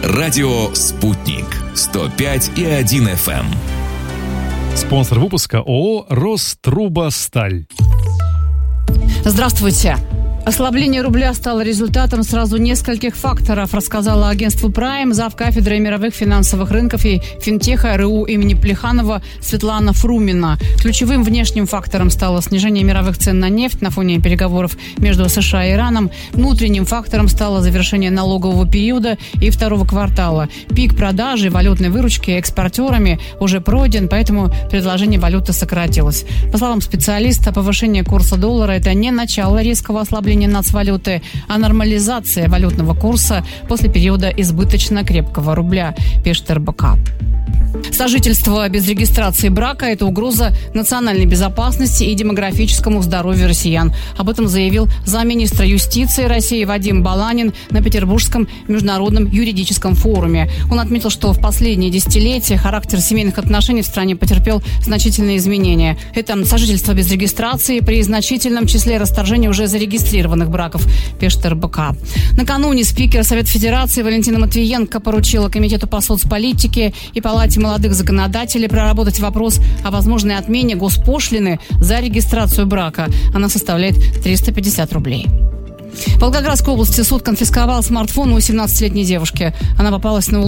Радио «Спутник». 105,1 FM. Спонсор выпуска ООО «Рострубосталь». Здравствуйте. Ослабление рубля стало результатом сразу нескольких факторов, рассказала агентству Prime завкафедрой мировых финансовых рынков и финтеха РУ имени Плеханова Светлана Фрумина. Ключевым внешним фактором стало снижение мировых цен на нефть на фоне переговоров между США и Ираном. Внутренним фактором стало завершение налогового периода и второго квартала. Пик продажи валютной выручки экспортерами уже пройден, поэтому предложение валюты сократилось. По словам специалиста, повышение курса доллара – это не начало резкого ослабления нацвалюты, а нормализация валютного курса после периода избыточно крепкого рубля, пишет РБК. Сожительство без регистрации брака – это угроза национальной безопасности и демографическому здоровью россиян. Об этом заявил замминистра юстиции России Вадим Баланин на Петербургском международном юридическом форуме. Он отметил, что в последние десятилетия характер семейных отношений в стране потерпел значительные изменения. Это сожительство без регистрации при значительном числе расторжений уже зарегистрированных браков, пишет РБК. Накануне спикер Совета Федерации Валентина Матвиенко поручила Комитету по соцполитике и Палате молодых законодателей проработать вопрос о возможной отмене госпошлины за регистрацию брака. Она составляет 350 рублей. В Волгоградской области суд конфисковал смартфон у 17-летней девушки. Она попалась на